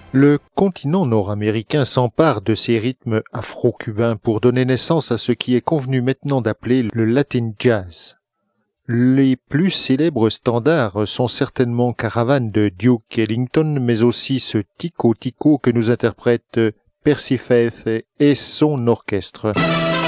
Le continent nord-américain s'empare de ces rythmes afro-cubains pour donner naissance à ce qui est convenu maintenant d'appeler le Latin Jazz. Les plus célèbres standards sont certainement Caravane de Duke Ellington, mais aussi ce Tico Tico que nous interprète Percy Faith et son orchestre.